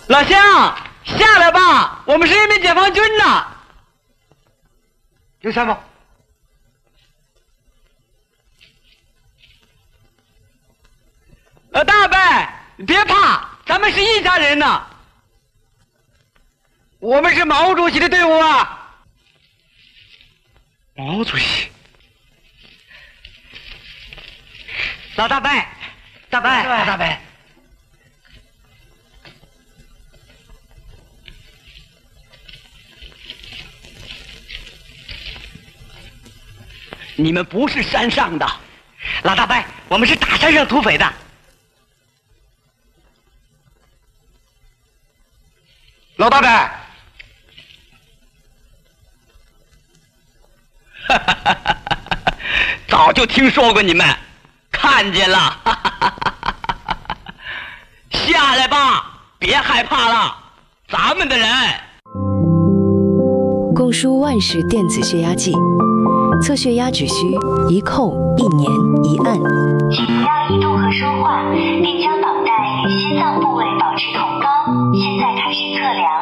老乡，下来吧，我们是人民解放军呐。 有什么？ 老大伯，你别怕，咱们是一家人呐。我们是毛主席的队伍啊。 毛主席。 老大伯，大伯， 老大伯。 你们不是山上的， 老大伯，我们是大山上土匪的。老大伯， 早就听说过你们，看见了，下来吧，别害怕了，咱们的人。 供输万氏电子血压计，测血压只需一扣、一粘、一按。 血压一度和舒缓，并将绑带与心脏部位保持同高。现在开始测量。